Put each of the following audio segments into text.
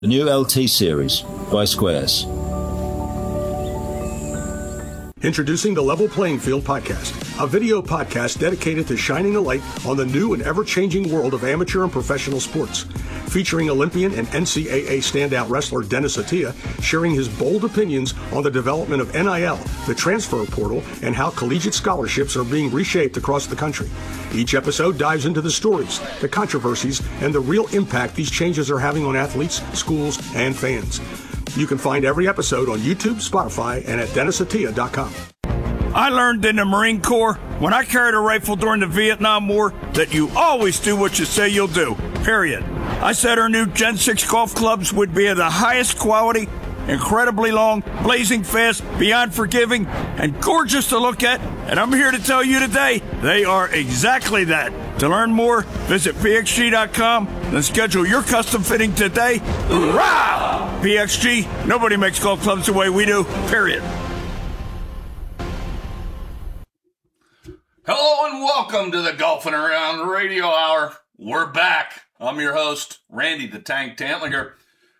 The new LT series by Squares. Introducing the Level Playing Field podcast, a video podcast dedicated to shining a light on the new and ever-changing world of amateur and professional sports. Featuring Olympian and NCAA standout wrestler Dennis Attia sharing his bold opinions on the development of NIL, the transfer portal, and how collegiate scholarships are being reshaped across the country. Each episode dives into the stories, the controversies, and the real impact these changes are having on athletes, schools, and fans. You can find every episode on YouTube, Spotify, and at DennisAttia.com. I learned in the Marine Corps, when I carried a rifle during the Vietnam War, that you always do what you say you'll do, period. I said our new Gen 6 golf clubs would be of the highest quality, incredibly long, blazing fast, beyond forgiving, and gorgeous to look at, and I'm here to tell you today, they are exactly that. To learn more, visit pxg.com and schedule your custom fitting today. Hoorah! PXG, nobody makes golf clubs the way we do, period. Hello and welcome to the Golfing Around Radio Hour. We're back. I'm your host, Randy the Tank Tantlinger.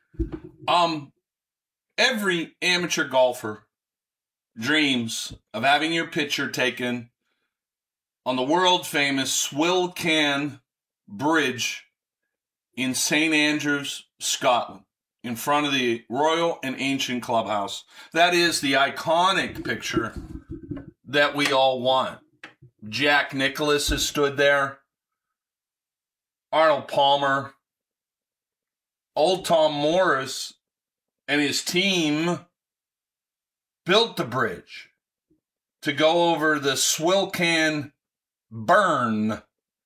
Every amateur golfer dreams of having your picture taken on the world-famous Swilcan Bridge in St. Andrews, Scotland, in front of the Royal and Ancient Clubhouse. That is the iconic picture that we all want. Jack Nicklaus has stood there. Arnold Palmer. Old Tom Morris and his team built the bridge to go over the Swilcan Burn.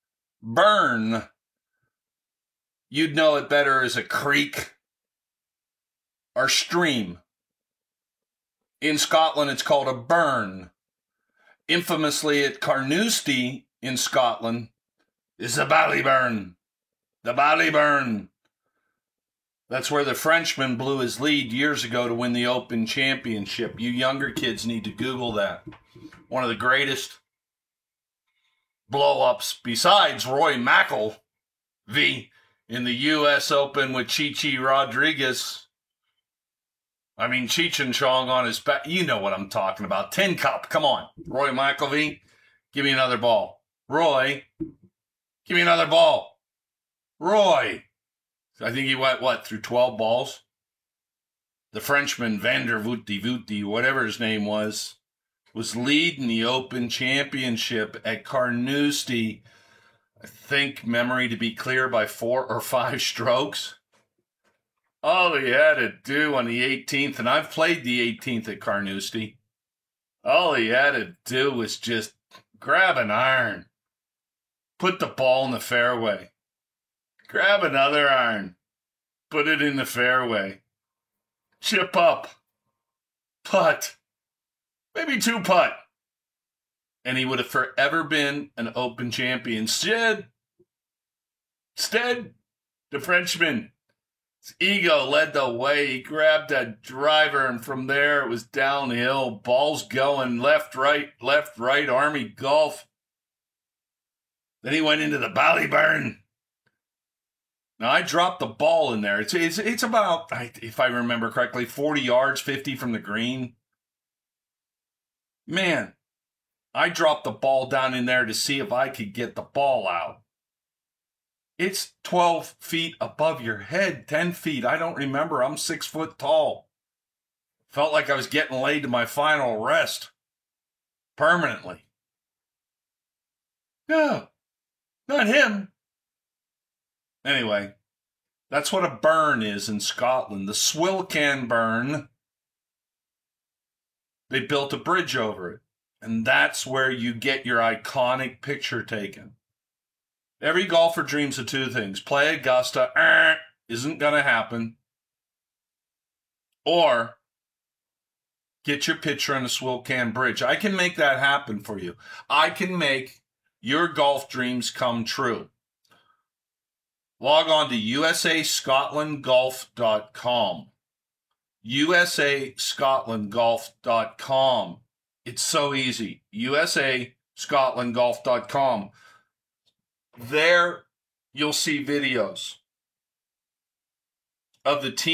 You'd know it better as a creek or stream. In Scotland, it's called a burn. Infamously at Carnoustie in Scotland is the Ballyburn. The Ballyburn. That's where the Frenchman blew his lead years ago to win the Open Championship. You younger kids need to Google that. One of the greatest blow-ups besides Roy McIlvey in the U.S. Open with Chichi Rodriguez. I mean, Cheech and Chong on his back. You know what I'm talking about. Tin Cup. Come on. Roy McIlvey, give me another ball. Roy, give me another ball. Roy. I think he went, through 12 balls? The Frenchman, Vander Vutti, whatever his name was leading the Open Championship at Carnoustie, I think, memory to be clear, by 4 or 5 strokes. All he had to do on the 18th, and I've played the 18th at Carnoustie, all he had to do was just grab an iron, put the ball in the fairway, grab another iron, put it in the fairway, chip up, putt, maybe 2 putt, and he would have forever been an Open champion. Instead, the Frenchman, his ego led the way. He grabbed a driver, and from there it was downhill. Balls going left, right, Army golf. Then he went into the Ballyburn. Now, I dropped the ball in there. It's about, if I remember correctly, 40 yards, 50 from the green. Man, I dropped the ball down in there to see if I could get the ball out. It's 12 feet above your head, 10 feet. I don't remember. I'm 6 foot tall. Felt like I was getting laid to my final rest. Permanently. No, not him. Anyway, that's what a burn is in Scotland. The Swilcan Burn. They built a bridge over it. And that's where you get your iconic picture taken. Every golfer dreams of 2 things. Play Augusta, isn't going to happen. Or get your picture on the Swilcan Bridge. I can make that happen for you. I can make your golf dreams come true. Log on to usascotlandgolf.com. usascotlandgolf.com. It's so easy. usascotlandgolf.com. There, you'll see videos of the team